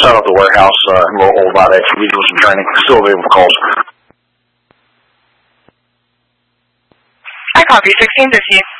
out of the warehouse in Old Vide for me doing some training. Still available for calls. I copy 1650.